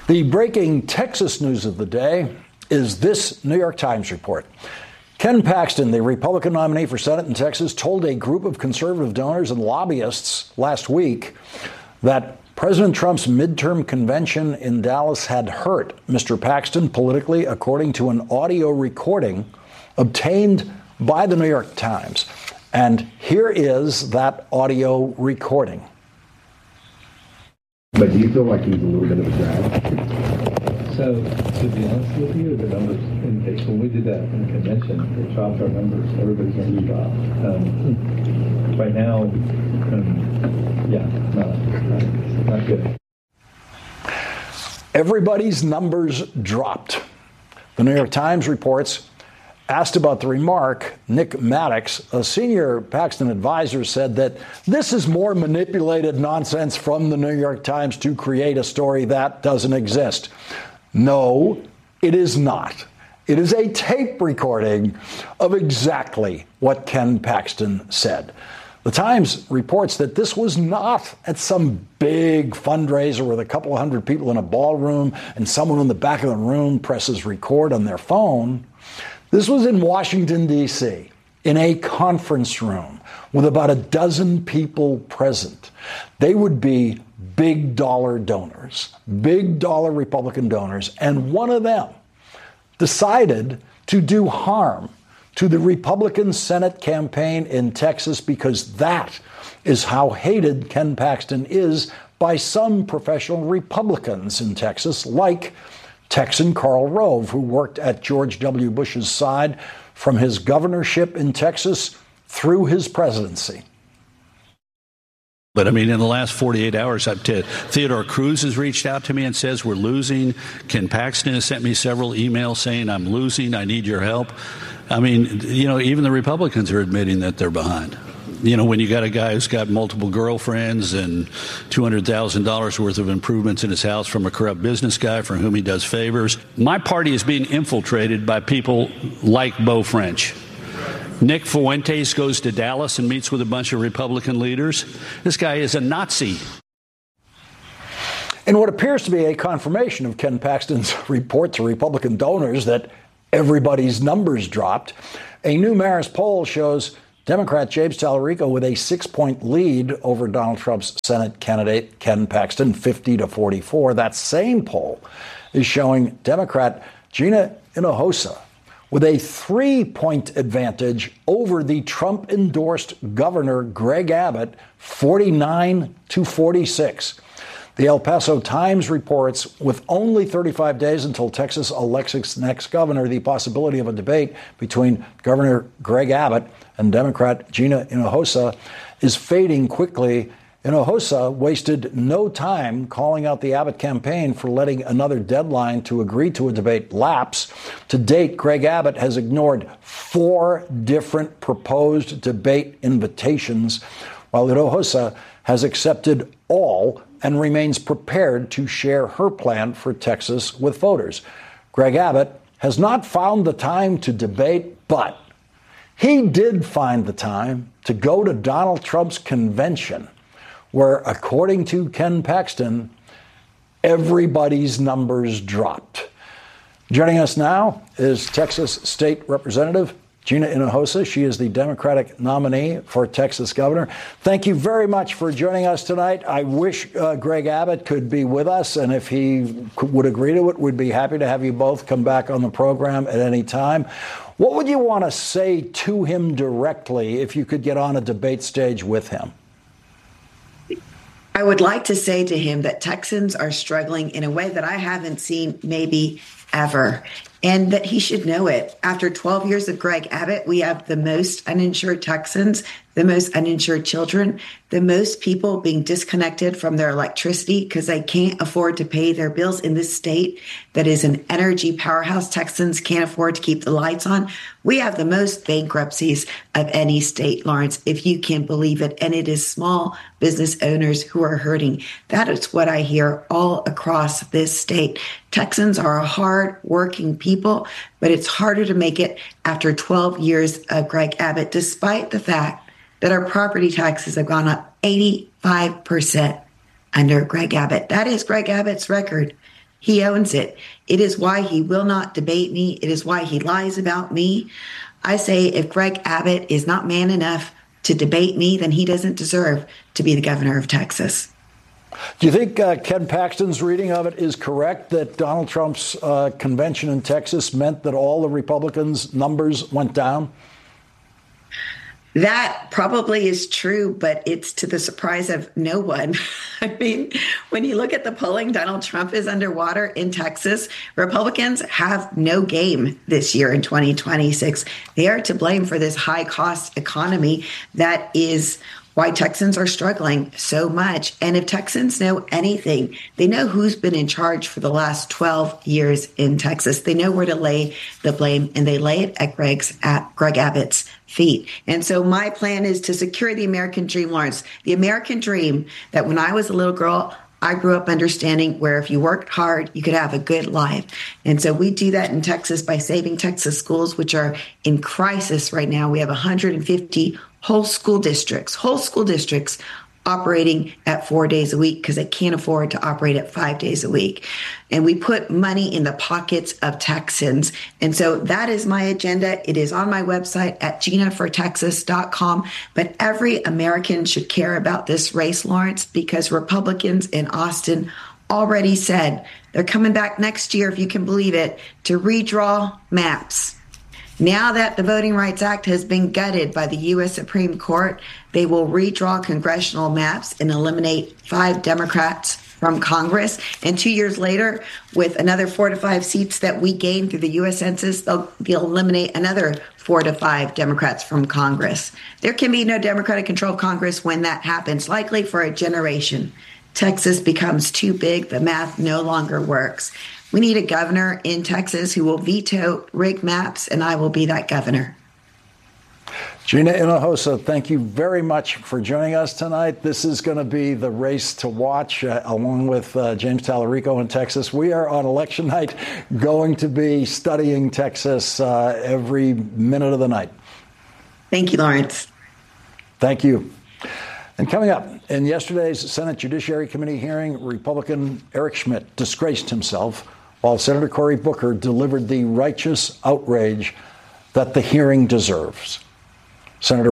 The breaking Texas news of the day is this New York Times report. Ken Paxton, the Republican nominee for Senate in Texas, told a group of conservative donors and lobbyists last week that President Trump's midterm convention in Dallas had hurt Mr. Paxton politically, according to an audio recording obtained by the New York Times. And here is that audio recording. But do you feel like he's a little bit of a drag? So, to be honest with you, the numbers indicate when we did that in the convention, it dropped our numbers. Everybody's going to drop. Right now, not good. Everybody's numbers dropped. The New York Times reports. Asked about the remark, Nick Maddox, a senior Paxton advisor, said that this is more manipulated nonsense from the New York Times to create a story that doesn't exist. No, it is not. It is a tape recording of exactly what Ken Paxton said. The Times reports that this was not at some big fundraiser with a couple of hundred people in a ballroom and someone in the back of the room presses record on their phone. This was in Washington, D.C., in a conference room with about a dozen people present. They would be big dollar donors, big dollar Republican donors, and one of them decided to do harm to the Republican Senate campaign in Texas because that is how hated Ken Paxton is by some professional Republicans in Texas, like Texan Karl Rove, who worked at George W. Bush's side from his governorship in Texas through his presidency. But I mean, in the last 48 hours, Theodore Cruz has reached out to me and says we're losing. Ken Paxton has sent me several emails saying I'm losing. I need your help. I mean, even the Republicans are admitting that they're behind. When you got a guy who's got multiple girlfriends and $200,000 worth of improvements in his house from a corrupt business guy for whom he does favors. My party is being infiltrated by people like Beau French. Nick Fuentes goes to Dallas and meets with a bunch of Republican leaders. This guy is a Nazi. In what appears to be a confirmation of Ken Paxton's report to Republican donors that everybody's numbers dropped, a new Marist poll shows Democrat James Talarico with a 6-point lead over Donald Trump's Senate candidate Ken Paxton, 50-44. That same poll is showing Democrat Gina Hinojosa with a 3-point advantage over the Trump-endorsed Governor Greg Abbott, 49-46. The El Paso Times reports, with only 35 days until Texas elects its next governor, the possibility of a debate between Governor Greg Abbott and Democrat Gina Hinojosa is fading quickly. Hinojosa wasted no time calling out the Abbott campaign for letting another deadline to agree to a debate lapse. To date, Greg Abbott has ignored 4 different proposed debate invitations, while Hinojosa has accepted all and remains prepared to share her plan for Texas with voters. Greg Abbott has not found the time to debate, but he did find the time to go to Donald Trump's convention, where, according to Ken Paxton, everybody's numbers dropped. Joining us now is Texas State Representative Gina Hinojosa. She is the Democratic nominee for Texas governor. Thank you very much for joining us tonight. I wish Greg Abbott could be with us, and if he would agree to it, we'd be happy to have you both come back on the program at any time. What would you want to say to him directly if you could get on a debate stage with him? I would like to say to him that Texans are struggling in a way that I haven't seen maybe ever, and that he should know it. After 12 years of Greg Abbott, we have the most uninsured Texans, the most uninsured children, the most people being disconnected from their electricity because they can't afford to pay their bills in this state that is an energy powerhouse. Texans can't afford to keep the lights on. We have the most bankruptcies of any state, Lawrence, if you can believe it. And it is small business owners who are hurting. That is what I hear all across this state. Texans are a hard-working people, but it's harder to make it after 12 years of Greg Abbott, despite the fact that our property taxes have gone up 85% under Greg Abbott. That is Greg Abbott's record. He owns it. It is why he will not debate me. It is why he lies about me. I say if Greg Abbott is not man enough to debate me, then he doesn't deserve to be the governor of Texas. Do you think Ken Paxton's reading of it is correct, that Donald Trump's convention in Texas meant that all the Republicans' numbers went down? That probably is true, but it's to the surprise of no one. I mean, when you look at the polling, Donald Trump is underwater in Texas. Republicans have no game this year in 2026. They are to blame for this high cost economy that is why Texans are struggling so much. And if Texans know anything, they know who's been in charge for the last 12 years in Texas. They know where to lay the blame, and they lay it at Greg Abbott's feet. And so my plan is to secure the American dream, Lawrence, the American dream that when I was a little girl, I grew up understanding where if you worked hard, you could have a good life. And so we do that in Texas by saving Texas schools, which are in crisis right now. We have 150 whole school districts operating at 4 days a week because they can't afford to operate at 5 days a week. And we put money in the pockets of Texans. And so that is my agenda. It is on my website at ginafortexas.com. But every American should care about this race, Lawrence, because Republicans in Austin already said they're coming back next year, if you can believe it, to redraw maps. Now that the Voting Rights Act has been gutted by the U.S. Supreme Court, they will redraw congressional maps and eliminate 5 Democrats from Congress. And 2 years later, with another 4 to 5 seats that we gained through the U.S. Census, they'll eliminate another 4 to 5 Democrats from Congress. There can be no Democratic control of Congress when that happens, likely for a generation. Texas becomes too big. The math no longer works. We need a governor in Texas who will veto rigged maps, and I will be that governor. Gina Hinojosa, thank you very much for joining us tonight. This is going to be the race to watch, along with James Tallarico in Texas. We are on election night going to be studying Texas every minute of the night. Thank you, Lawrence. Thank you. And coming up, in yesterday's Senate Judiciary Committee hearing, Republican Eric Schmitt disgraced himself while Senator Cory Booker delivered the righteous outrage that the hearing deserves. Senator